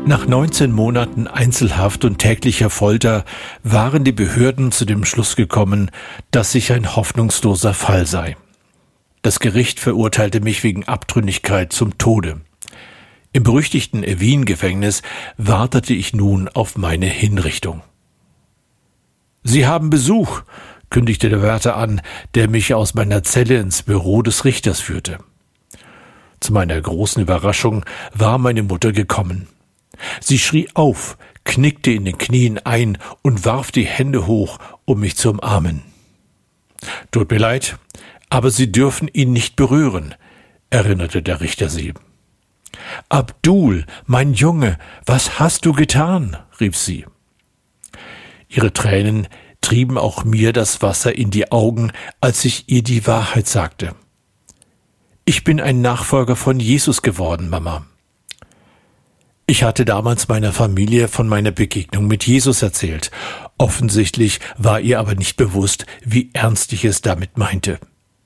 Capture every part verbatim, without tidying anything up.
Nach neunzehn Monaten Einzelhaft und täglicher Folter waren die Behörden zu dem Schluss gekommen, dass ich ein hoffnungsloser Fall sei. Das Gericht verurteilte mich wegen Abtrünnigkeit zum Tode. Im berüchtigten Evin-Gefängnis wartete ich nun auf meine Hinrichtung. »Sie haben Besuch«, kündigte der Wärter an, der mich aus meiner Zelle ins Büro des Richters führte. Zu meiner großen Überraschung war meine Mutter gekommen. Sie schrie auf, knickte in den Knien ein und warf die Hände hoch, um mich zu umarmen. »Tut mir leid, aber Sie dürfen ihn nicht berühren«, erinnerte der Richter sie. »Abdul, mein Junge, was hast du getan?«, rief sie. Ihre Tränen trieben auch mir das Wasser in die Augen, als ich ihr die Wahrheit sagte. »Ich bin ein Nachfolger von Jesus geworden, Mama.« Ich hatte damals meiner Familie von meiner Begegnung mit Jesus erzählt. Offensichtlich war ihr aber nicht bewusst, wie ernst ich es damit meinte.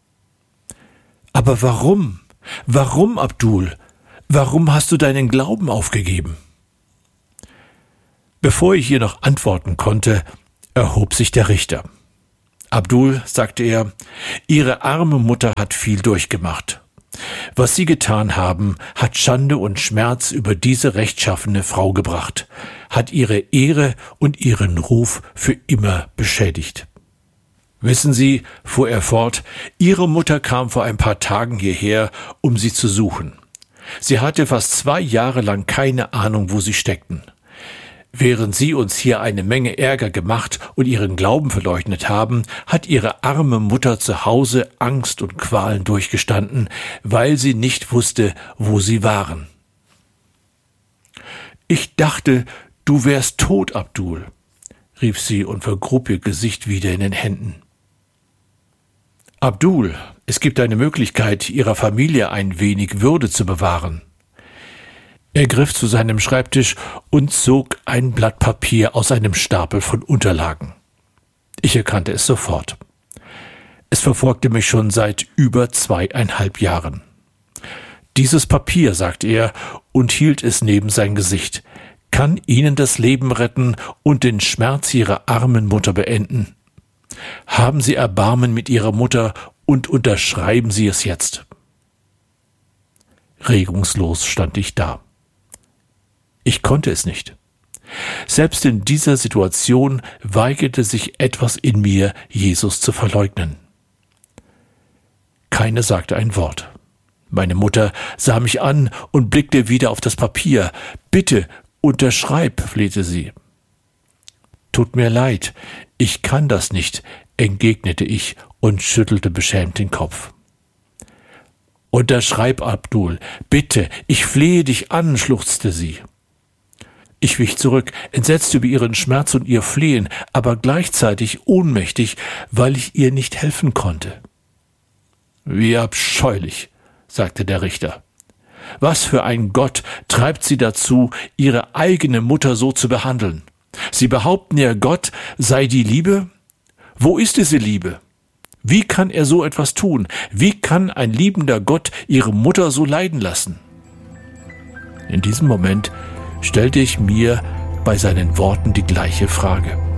»Aber warum? Warum, Abdul? Warum hast du deinen Glauben aufgegeben?« Bevor ich ihr noch antworten konnte, erhob sich der Richter. »Abdul«, sagte er, »Ihre arme Mutter hat viel durchgemacht. Was Sie getan haben, hat Schande und Schmerz über diese rechtschaffene Frau gebracht, hat ihre Ehre und ihren Ruf für immer beschädigt. Wissen Sie«, fuhr er fort, »Ihre Mutter kam vor ein paar Tagen hierher, um Sie zu suchen. Sie hatte fast zwei Jahre lang keine Ahnung, wo Sie steckten. Während Sie uns hier eine Menge Ärger gemacht und Ihren Glauben verleugnet haben, hat Ihre arme Mutter zu Hause Angst und Qualen durchgestanden, weil sie nicht wusste, wo Sie waren.« »Ich dachte, du wärst tot, Abdul«, rief sie und vergrub ihr Gesicht wieder in den Händen. »Abdul, es gibt eine Möglichkeit, Ihrer Familie ein wenig Würde zu bewahren.« Er griff zu seinem Schreibtisch und zog ein Blatt Papier aus einem Stapel von Unterlagen. Ich erkannte es sofort. Es verfolgte mich schon seit über zweieinhalb Jahren. »Dieses Papier«, sagte er und hielt es neben sein Gesicht, »kann Ihnen das Leben retten und den Schmerz Ihrer armen Mutter beenden. Haben Sie Erbarmen mit Ihrer Mutter und unterschreiben Sie es jetzt.« Regungslos stand ich da. Ich konnte es nicht. Selbst in dieser Situation weigerte sich etwas in mir, Jesus zu verleugnen. Keiner sagte ein Wort. Meine Mutter sah mich an und blickte wieder auf das Papier. »Bitte, unterschreib«, flehte sie. »Tut mir leid, ich kann das nicht«, entgegnete ich und schüttelte beschämt den Kopf. »Unterschreib, Abdul, bitte, ich flehe dich an«, schluchzte sie. Ich wich zurück, entsetzt über ihren Schmerz und ihr Flehen, aber gleichzeitig ohnmächtig, weil ich ihr nicht helfen konnte. »Wie abscheulich«, sagte der Richter. »Was für ein Gott treibt Sie dazu, Ihre eigene Mutter so zu behandeln? Sie behaupten ja, Gott sei die Liebe? Wo ist diese Liebe? Wie kann er so etwas tun? Wie kann ein liebender Gott Ihre Mutter so leiden lassen?« In diesem Moment stellte ich mir bei seinen Worten die gleiche Frage.